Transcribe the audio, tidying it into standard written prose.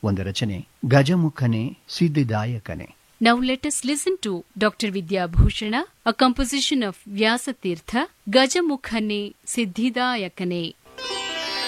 ಒಂದು ರಚನೆ ಗಜಮುಖನೆ ಸಿದ್ಧಿದಾಯಕನೆ. Now let us listen to Dr. Vidya Bhushana, a composition of Vyasatirtha, Gajamukhane Siddhidayakane.